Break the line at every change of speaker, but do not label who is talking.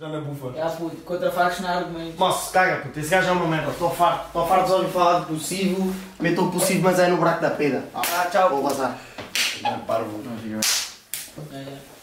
Já na bufa.
Já puto, contra factos não há argumentos.
Moço, caga puto, esse gajo é uma merda, estou farto de ouvir falar de possível, meto o possível, mas é no buraco da pera.
Tchau.
Vou vazar.
Parvo.
É.